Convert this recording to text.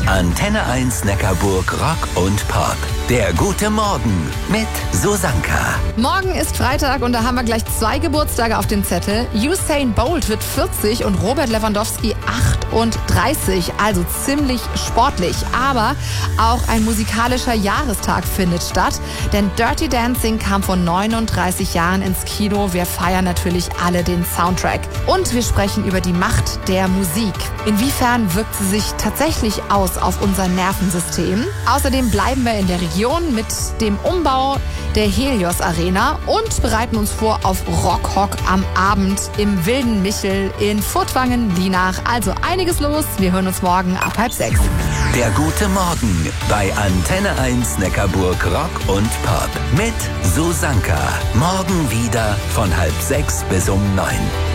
Antenne 1 Neckarburg Rock und Pop. Der gute Morgen mit Susanka. Morgen ist Freitag und da haben wir gleich 2 Geburtstage auf dem Zettel. Usain Bolt wird 40 und Robert Lewandowski 38. Also ziemlich sportlich. Aber auch ein musikalischer Jahrestag findet statt. Denn Dirty Dancing kam vor 39 Jahren ins Kino. Wir feiern natürlich alle den Soundtrack. Und wir sprechen über die Macht der Musik. Inwiefern wirkt sie sich tatsächlich aus auf unser Nervensystem? Außerdem bleiben wir in der Region mit dem Umbau der Helios Arena und bereiten uns vor auf Rockhock am Abend im Wilden Michel in Furtwangen-Lienach. Also einiges los. Wir hören uns morgen ab 5:30. Der gute Morgen bei Antenne 1 Neckarburg Rock und Pop mit Susanka. Morgen wieder von 5:30 bis um 9.